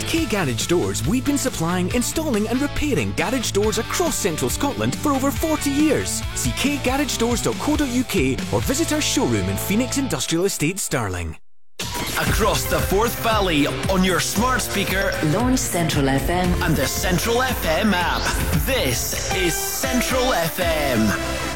K Garage Doors, we've been supplying, installing and repairing garage doors across central Scotland for over 40 years. See kgaragedoors.co.uk or visit our showroom in Phoenix Industrial Estate, Stirling. Across the Forth Valley on your smart speaker, launch Central FM and the Central FM app. This is Central FM.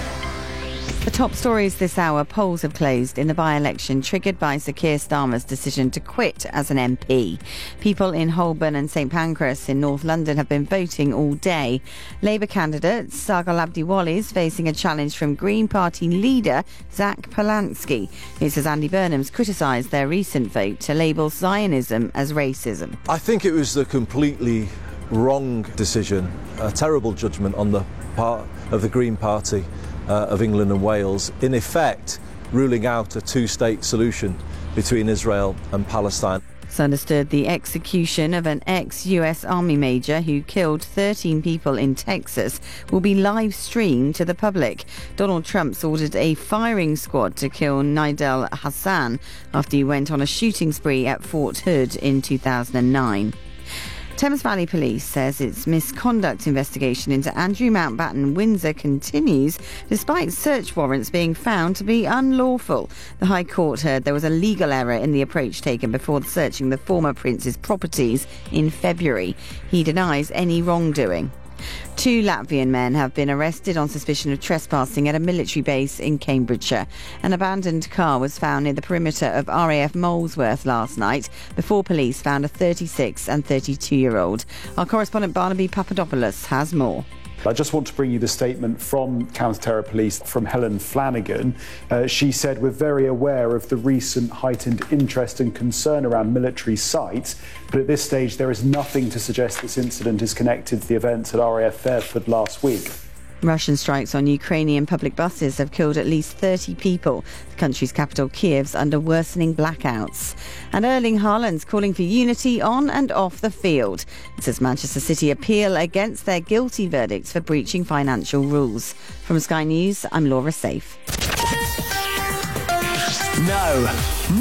The top stories this hour: polls have closed in the by-election triggered by Sir Keir Starmer's decision to quit as an MP. People in Holborn and St Pancras in North London have been voting all day. Labour candidate Sagal Abdiwali is facing a challenge from Green Party leader Zach Polanski, who says Andy Burnham's criticised their recent vote to label Zionism as racism. I think it was a completely wrong decision, a terrible judgment on the part of the Green Party of England and Wales, in effect ruling out a two-state solution between Israel and Palestine. It's understood the execution of an ex-US Army major who killed 13 people in Texas will be live-streamed to the public. Donald Trump's ordered a firing squad to kill Nidal Hassan after he went on a shooting spree at Fort Hood in 2009. Thames Valley Police says its misconduct investigation into Andrew Mountbatten Windsor continues despite search warrants being found to be unlawful. The High Court heard there was a legal error in the approach taken before searching the former prince's properties in February. He denies any wrongdoing. 2 Latvian men have been arrested on suspicion of trespassing at a military base in Cambridgeshire. An abandoned car was found near the perimeter of RAF Molesworth last night before police found a 36 and 32-year-old. Our correspondent Barnaby Papadopoulos has more. I just want to bring you the statement from Counter-Terror Police from Helen Flanagan. She said, "We're very aware of the recent heightened interest and concern around military sites, but at this stage there is nothing to suggest this incident is connected to the events at RAF Fairford last week." Russian strikes on Ukrainian public buses have killed at least 30 people. The country's capital, Kiev's, under worsening blackouts. And Erling Haaland's calling for unity on and off the field. It says Manchester City appeal against their guilty verdicts for breaching financial rules. From Sky News, I'm Laura Safe. Now,